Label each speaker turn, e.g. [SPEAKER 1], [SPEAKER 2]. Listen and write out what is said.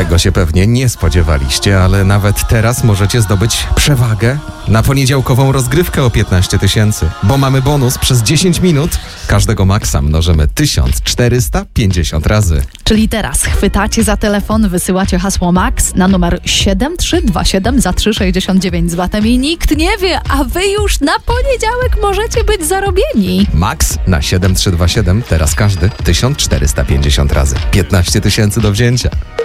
[SPEAKER 1] Tego się pewnie nie spodziewaliście, ale nawet teraz możecie zdobyć przewagę na poniedziałkową rozgrywkę o 15 000, bo mamy bonus przez 10 minut. Każdego maksa mnożymy 1450 razy.
[SPEAKER 2] Czyli teraz chwytacie za telefon, wysyłacie hasło MAX na numer 7327 za 3,69 z VAT-em i nikt nie wie, a wy już na poniedziałek możecie być zarobieni.
[SPEAKER 1] Max na 7327, teraz każdy 1450 razy. 15 000 do wzięcia.